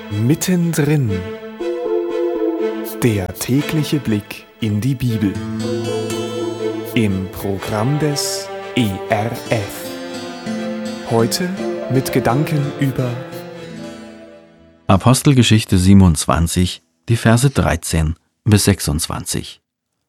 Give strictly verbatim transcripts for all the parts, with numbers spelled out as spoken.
Mittendrin. Der tägliche Blick in die Bibel. Im Programm des E R F. Heute mit Gedanken über Apostelgeschichte siebenundzwanzig, die Verse dreizehn bis sechsundzwanzig.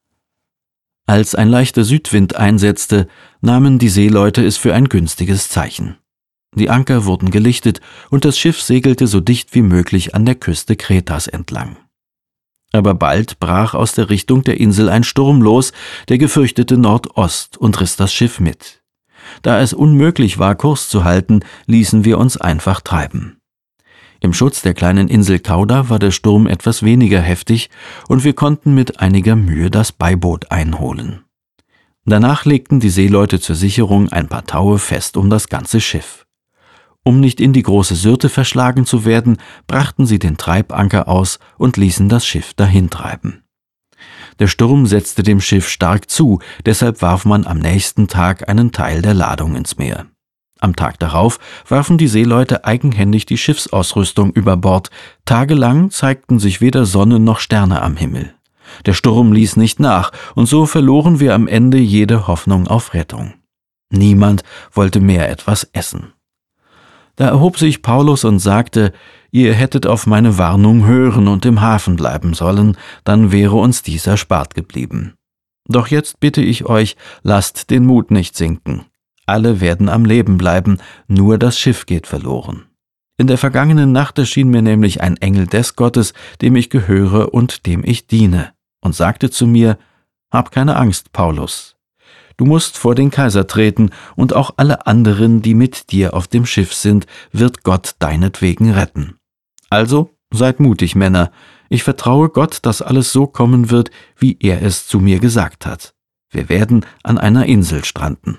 Als ein leichter Südwind einsetzte, nahmen die Seeleute es für ein günstiges Zeichen. Die Anker wurden gelichtet und das Schiff segelte so dicht wie möglich an der Küste Kretas entlang. Aber bald brach aus der Richtung der Insel ein Sturm los, der gefürchtete Nordost, und riss das Schiff mit. Da es unmöglich war, Kurs zu halten, ließen wir uns einfach treiben. Im Schutz der kleinen Insel Cauda war der Sturm etwas weniger heftig und wir konnten mit einiger Mühe das Beiboot einholen. Danach legten die Seeleute zur Sicherung ein paar Taue fest um das ganze Schiff. Um nicht in die große Syrte verschlagen zu werden, brachten sie den Treibanker aus und ließen das Schiff dahintreiben. Der Sturm setzte dem Schiff stark zu, deshalb warf man am nächsten Tag einen Teil der Ladung ins Meer. Am Tag darauf warfen die Seeleute eigenhändig die Schiffsausrüstung über Bord. Tagelang zeigten sich weder Sonne noch Sterne am Himmel. Der Sturm ließ nicht nach, und so verloren wir am Ende jede Hoffnung auf Rettung. Niemand wollte mehr etwas essen. Da erhob sich Paulus und sagte: Ihr hättet auf meine Warnung hören und im Hafen bleiben sollen, dann wäre uns dies erspart geblieben. Doch jetzt bitte ich euch, lasst den Mut nicht sinken. Alle werden am Leben bleiben, nur das Schiff geht verloren. In der vergangenen Nacht erschien mir nämlich ein Engel des Gottes, dem ich gehöre und dem ich diene, und sagte zu mir: Hab keine Angst, Paulus. Du musst vor den Kaiser treten, und auch alle anderen, die mit dir auf dem Schiff sind, wird Gott deinetwegen retten. Also seid mutig, Männer. Ich vertraue Gott, dass alles so kommen wird, wie er es zu mir gesagt hat. Wir werden an einer Insel stranden.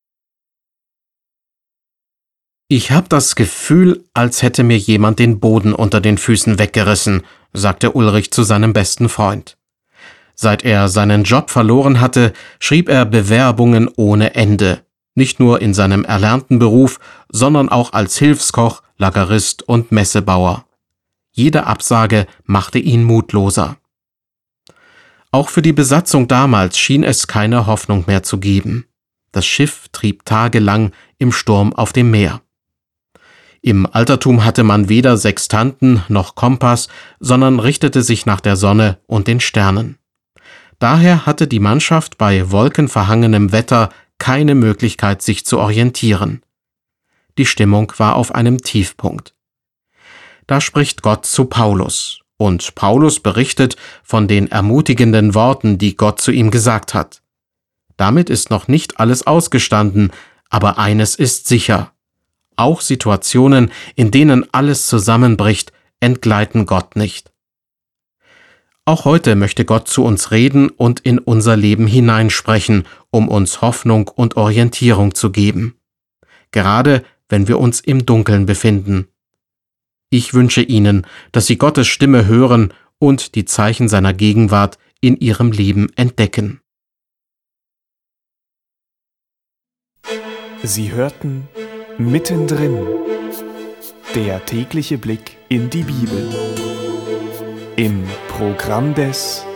Ich habe das Gefühl, als hätte mir jemand den Boden unter den Füßen weggerissen, sagte Ulrich zu seinem besten Freund. Seit er seinen Job verloren hatte, schrieb er Bewerbungen ohne Ende. Nicht nur in seinem erlernten Beruf, sondern auch als Hilfskoch, Lagerist und Messebauer. Jede Absage machte ihn mutloser. Auch für die Besatzung damals schien es keine Hoffnung mehr zu geben. Das Schiff trieb tagelang im Sturm auf dem Meer. Im Altertum hatte man weder Sextanten noch Kompass, sondern richtete sich nach der Sonne und den Sternen. Daher hatte die Mannschaft bei wolkenverhangenem Wetter keine Möglichkeit, sich zu orientieren. Die Stimmung war auf einem Tiefpunkt. Da spricht Gott zu Paulus, und Paulus berichtet von den ermutigenden Worten, die Gott zu ihm gesagt hat. Damit ist noch nicht alles ausgestanden, aber eines ist sicher: Auch Situationen, in denen alles zusammenbricht, entgleiten Gott nicht. Auch heute möchte Gott zu uns reden und in unser Leben hineinsprechen, um uns Hoffnung und Orientierung zu geben. Gerade wenn wir uns im Dunkeln befinden. Ich wünsche Ihnen, dass Sie Gottes Stimme hören und die Zeichen seiner Gegenwart in Ihrem Leben entdecken. Sie hörten Mittendrin. Der tägliche Blick in die Bibel. Im Programm des